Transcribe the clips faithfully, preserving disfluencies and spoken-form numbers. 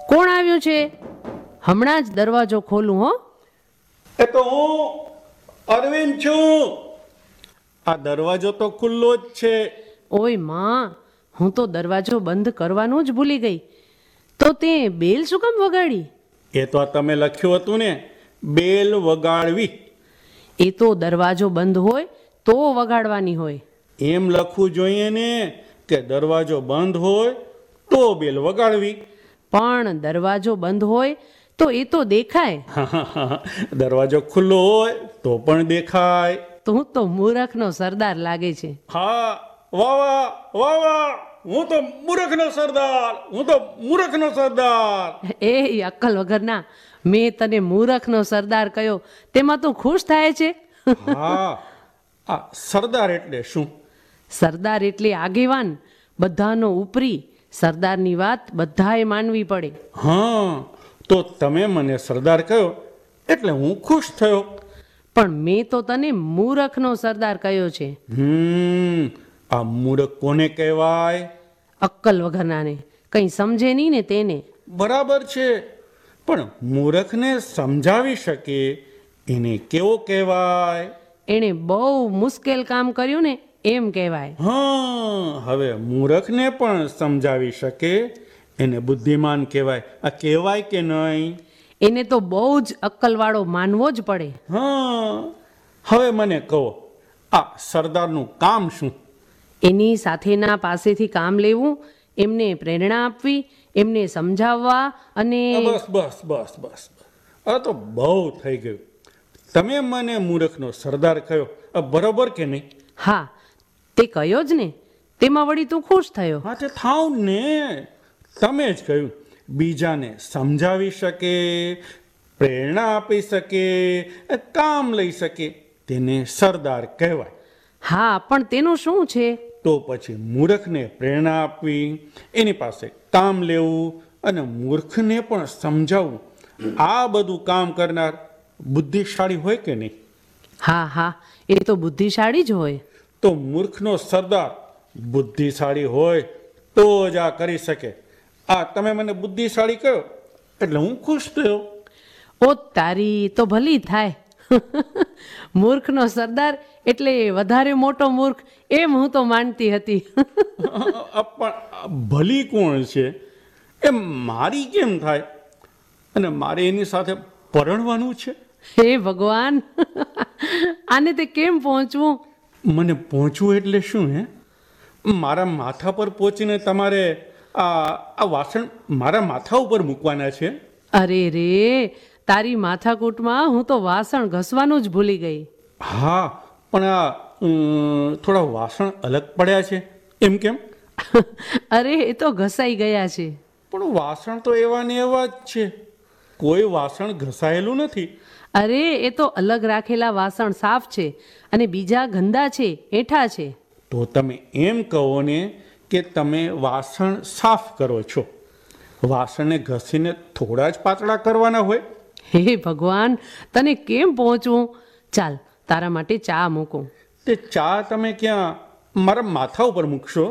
કોણ આવ્યું છે? હમણાં જ દરવાજો ખોલું હો. એ તો હું અરવિંદ છું. આ દરવાજો તો ખુલ્લો જ છે. ઓય માં, હું તો દરવાજો બંધ કરવાનું જ ભૂલી ગઈ. તો તે બેલ શું કામ વગાડી? એ તો તમે લખ્યું હતું ને, બેલ વગાડવી. એ તો દરવાજો બંધ હોય તો વગાડવાની હોય. એમ લખવું જોઈએ ને કે દરવાજો બંધ હોય તો બેલ વગાડવી. પણ દરવાજો બંધ હોય તો એ તો દેખાય. દરવાજો ખુલ્લો હોય તો પણ દેખાય. તું તો મૂરખનો સરદાર લાગે છે. હા, વાહ વાહ વાહ વાહ, હું તો મૂર્ખનો સરદાર, હું તો મૂર્ખનો સરદાર. એ અક્કલ વગરના, મેં તને મૂરખનો સરદાર કહ્યો તેમાં તું ખુશ થાય છે? હા, આ સરદાર એટલે શું? સરદાર એટલે આગેવાન, બધાનો ઉપરી. સરદારની વાત બધાએ માનવી પડે. હા, તો તમે મને સરદાર કહ્યો એટલે હું ખુશ થયો. પણ મેં તો તને મૂરખનો સરદાર કહ્યો છે. હમ આ મૂર્ખ કોને કહેવાય? અક્કલ વગરનાને, કંઈ સમજે નહીં ને તેને. બરાબર છે, પણ મૂર્ખને સમજાવી શકે એને કેવો કહેવાય? એણે બહુ મુશ્કેલ કામ કર્યું ને એમ કહેવાય. હા, હવે મૂર્ખને પણ સમજાવી શકે એને બુદ્ધિમાન કહેવાય. આ કહેવાય કે નહીં? એને તો બહુ જ અક્કલવાળો માનવો જ પડે. હા, હવે મને કહો, આ સરદારનું કામ શું? એની સાથેના પાસેથી કામ લેવું, એમને પ્રેરણા આપવી, એમને સમજાવવા અને બસ બસ બસ બસ આ તો બહુ થઈ ગયું. તમે મને મૂર્ખનો સરદાર કહ્યો, આ બરોબર કે નહીં? હા, તે કહ્યો જ ને, તેમાં વળી તું ખુશ થયો. હા, તે થાવ ને. તમે જ કહ્યું બીજાને સમજાવી શકે, પ્રેરણા આપી શકે, કામ લઈ શકે, તેને સરદાર કહેવાય. હા, પણ તેનું શું છે? તો પછી મૂર્ખને પ્રેરણા આપવી, એની પાસે કામ લેવું અને મૂર્ખને પણ સમજાવવું, આ બધું કામ કરનાર બુદ્ધિશાળી હોય કે નહીં? હા હા, એ તો બુદ્ધિશાળી જ હોય. તો મૂર્ખનો સરદાર બુદ્ધિશાળી હોય તો જ આ કરી શકે. આ તમે મને બુદ્ધિશાળી કહ્યો એટલે હું ખુશ થયો. ઓ તારી તો ભલી થાય. મૂર્ખનો સરદાર એટલે વધારે મોટો મૂર્ખ એમ હું તો માનતી હતી. પણ ભલી કોણ છે એ મારી કેમ થાય? અને મારે એની સાથે પરણવાનું છે. હે ભગવાન, આને તે કેમ પહોંચવું? મને પહોંચવું એટલે શું? હે, મારા માથા પર પહોંચીને તમારે આ આ વાસણ મારા માથા ઉપર મૂકવાના છે? અરે રે, તારી માથાકૂટમાં હું તો વાસણ ઘસવાનું જ ભૂલી ગઈ. હા, પણ આ અમ, થોડા વાસણ અલગ પડ્યા છે. એમ કેમ? અરે એ તો ઘસાઈ ગયા છે. પણ વાસણ તો એવા ને એવા જ છે, કોઈ વાસણ ઘસાયેલું નથી. અરે એ તો અલગ રાખેલા વાસણ સાફ છે અને બીજા ગંદા છે, એઠા છે. તો તમે એમ કહો ને કે તમે વાસણ સાફ કરો છો, વાસણને ઘસીને થોડા જ પાતળા કરવાના હોય. હે ભગવાન, તને કેમ પહોંચવું? ચાલ, તારા માટે ચા મૂકું. તે ચા તમે ક્યાં મારા માથા ઉપર મૂકશો?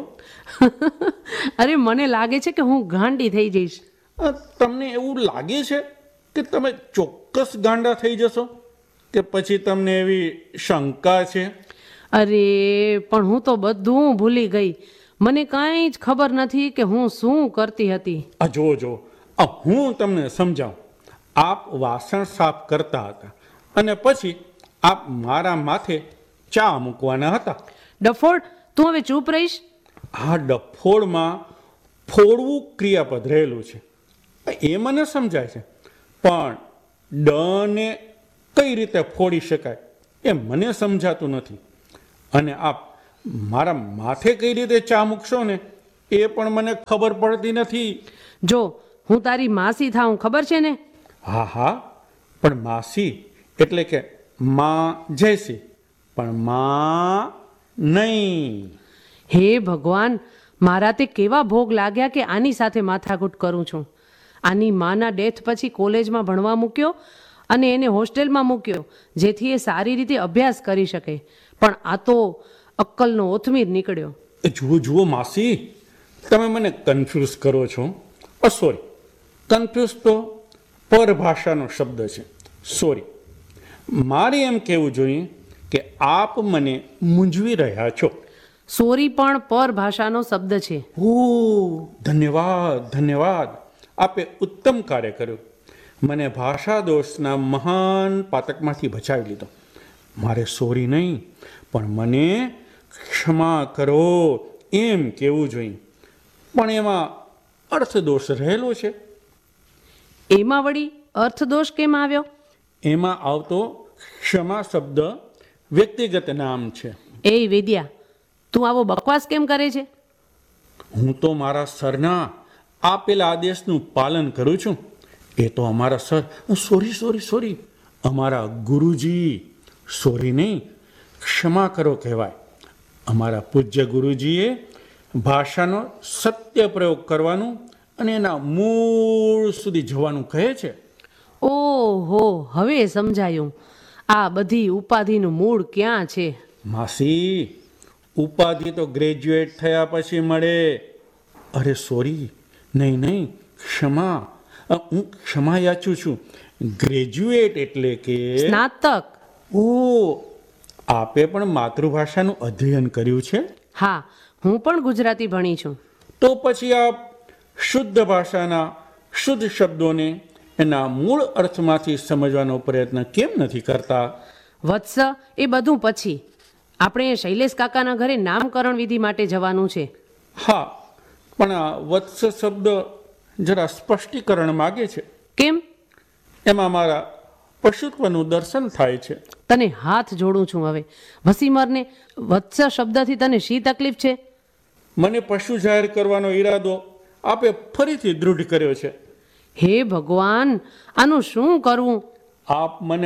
અરે મને લાગે છે કે હું ગાંડી થઈ જઈશ. અ, તમને એવું લાગે છે કે તમે ચોક્કસ ગાંડા થઈ જશો કે પછી તમને એવી શંકા છે? અરે પણ હું તો બધું ભૂલી ગઈ. મને કાંઈ જ ખબર નથી કે હું શું કરતી હતી. આ જો જો આ હું તમને સમજાવું. આપ વાસણ સાફ કરતા હતા અને પછી આપ મારા માથે ચા મૂકવાના હતા. ડફોડ, તું હવે ચૂપ રહીશ? આ ડફોડમાં ફોડવું ક્રિયાપદ રહેલું છે એ મને સમજાય છે, પણ ડને કઈ રીતે ફોડી શકાય એ મને સમજાતું નથી. અને આપ મારા માથે કઈ રીતે ચા મૂકશો ને એ પણ મને ખબર પડતી નથી. જો હું તારી માસી થાઉં, ખબર છે ને? હા હા, પણ માસી એટલે કે માં જયસી, પણ માં નહીં. હે ભગવાન, મારા તે કેવા ભોગ લાગ્યા કે આની સાથે માથાકૂટ કરું છું. આની માના ડેથ પછી કોલેજમાં ભણવા મૂક્યો અને એને હોસ્ટેલમાં મૂક્યો જેથી એ સારી રીતે અભ્યાસ કરી શકે. પણ આ તો અક્કલનો ઓથમીર નીકળ્યો. જુઓ જુઓ માસી, તમે મને કન્ફ્યુઝ કરો છો. સોરી, કન્ફ્યુઝ તો પરભાષાનો શબ્દ છે, સોરી. મારે એમ કહેવું જોઈએ કે આપ મને મૂંઝવી રહ્યા છો. સોરી પણ પર ભાષાનો શબ્દ છે. ઓ ધન્યવાદ ધન્યવાદ, આપે ઉત્તમ કાર્ય કર્યું. મને ભાષા દોષના મહાન પાતકમાંથી બચાવી લીધો. મારે સોરી નહીં પણ મને ક્ષમા કરો એમ કહેવું જોઈએ. પણ એમાં અર્થદોષ રહેલો છે. એમાં વળી અર્થદોષ કેમ આવ્યો? એમાં આવતો ક્ષમા શબ્દ વ્યક્તિગત નામ છે. એ વિદ્યા, તું આવો બકવાસ કેમ કરે છે? હું તો મારા સરના આપેલા આદેશનું પાલન કરું છું. એ તો અમારા સર, સોરી સોરી સોરી અમારા ગુરુજી, સોરી નહીં ક્ષમા કરો કહેવાય. અમારા પૂજ્ય ગુરુજીએ ભાષાનો સત્ય પ્રયોગ કરવાનું અને એના મૂળ સુધી જવાનું કહે છે. ઓહો, હવે સમજાયું. આ બધી ઉપાધિનું મૂળ ક્યાં છે? માસી, ઉપાધિ તો ગ્રેજ્યુએટ થયા પછી મળે. અરે સોરી, નહીં નહીં ક્ષમા, હું ક્ષમા યાચું છું. ગ્રેજ્યુએટ એટલે કે સ્નાતક. ઓ, આપે પણ માતૃભાષાનું અધ્યયન કર્યું છે? હા, હું પણ ગુજરાતી ભણી છું. તો પછી આપ શુદ્ધ ભાષાના શુદ્ધ શબ્દોને એના મૂળ અર્થમાંથી સમજવાનો પ્રયત્ન કેમ નથી કરતા? વત્સ, એ બધું પછી. આપણે શૈલેષ કાકાના ઘરે નામકરણ વિધિ માટે જવાનું છે. હા, પણ આ વત્સ શબ્દ જરા સ્પષ્ટીકરણ માગે છે. કેમ? એમાં મારા પશુત્વનું દર્શન થાય છે. તને હાથ જોડું છું હવે. વસીમરને વત્સ શબ્દથી તને શી તકલીફ છે? મને પશુ જાહેર કરવાનો ઈરાદો આપે ફરીથી દૃઢ કર્યો છે. હે ભગવાન, આનું શું કરવું? આપ મને